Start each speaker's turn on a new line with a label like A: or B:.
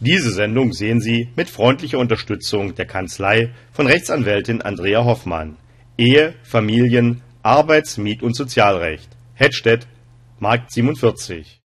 A: Diese Sendung sehen Sie mit freundlicher Unterstützung der Kanzlei von Rechtsanwältin Andrea Hoffmann. Ehe, Familien, Arbeits-, Miet- und Sozialrecht. Hettstedt, Markt 47.